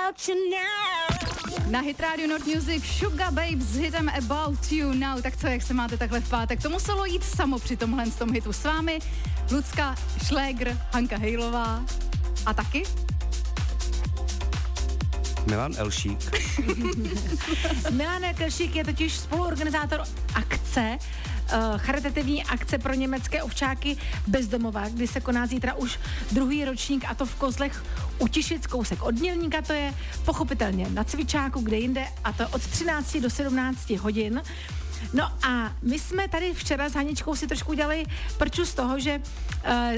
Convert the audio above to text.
Na Hit Radio North Music Sugar Babes s hitem About You Now. Tak co, jak se máte takhle v pátek? To muselo jít samo při tomhle tom hitu s vámi. Lucka Šlégr, Hanka Hejlová a taky Milan Elšík. Milan Elšík je totiž spoluorganizátor akce, charitativní akce pro německé ovčáky bezdomova, kdy se koná zítra už druhý ročník, a to v Kozlech u Tišic, kousek od Mělníka, to je pochopitelně na Cvičáku, kde jinde, a to od 13 do 17 hodin. No a my jsme tady včera s Haničkou si trošku udělali prču z toho, že